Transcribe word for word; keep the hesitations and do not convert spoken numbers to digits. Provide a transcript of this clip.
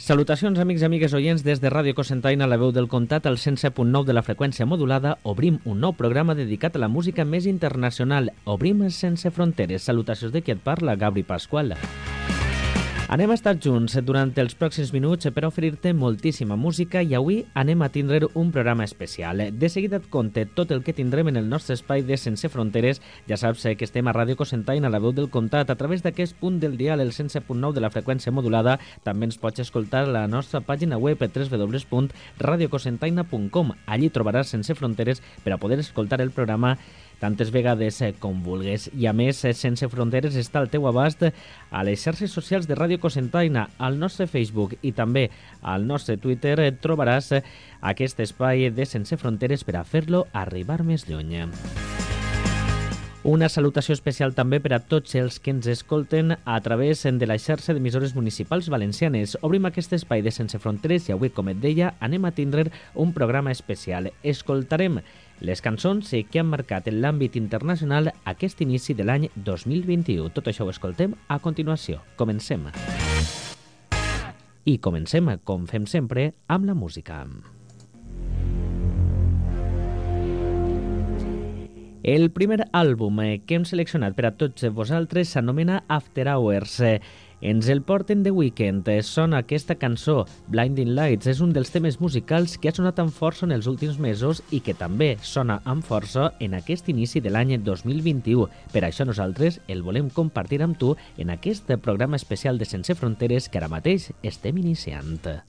Salutacions, amics i amigues oients, des de Ràdio Cocentaina, la veu del comtat, al cent set punt nou de la freqüència modulada. Obrim un nou programa dedicat a la música més internacional. Obrim sense fronteres. Salutacions de qui et parla, Gabri Pasqual. Anem a estar junts durant els pròxims minuts per oferir-te moltíssima música i avui anem a tindre un programa especial. De seguida et conte tot el que tindrem en el nostre espai de Sense Fronteres. Ja saps que estem a Ràdio Cocentaina, la veu del comtat, a través d'aquest punt del dial, el cent set punt nou de la freqüència modulada. També ens pots escoltar a la nostra pàgina web w w w punt radio cocentaina punt com. Allí trobaràs Sense Fronteres per a poder escoltar el programa tantes vegades com vulguis. I a més, Sense Fronteres està al teu abast a les xarxes socials de Ràdio Cocentaina, al nostre Facebook i també al nostre Twitter. Trobaràs aquest espai de Sense Fronteres per a fer-lo arribar més lluny. Una salutació especial també per a tots els que ens escolten a través de la xarxa d'emissores municipals valencianes. Obrim aquest espai de Sense Fronteres i avui, com et deia, anem a tindre un programa especial. Escoltarem les cançons que han marcat en l'àmbit internacional aquest inici de l'any dos mil vint-i-u. Tot això ho escoltem a continuació. Comencem. I comencem, com fem sempre, amb la música. El primer àlbum que hem seleccionat per a tots vosaltres s'anomena After Hours. Ens el porten The Weeknd. Sona aquesta cançó, Blinding Lights. És un dels temes musicals que ha sonat amb força en els últims mesos i que també sona amb força en aquest inici de l'any dos mil vint-i-u. Per això nosaltres el volem compartir amb tu en aquest programa especial de Sense Fronteres que ara mateix estem iniciant.